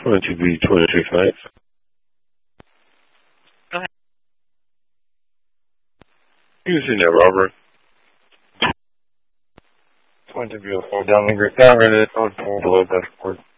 22B 265. Go ahead. Using that, Robert. 22B 04 down the grid. Down ready to code below dashboard.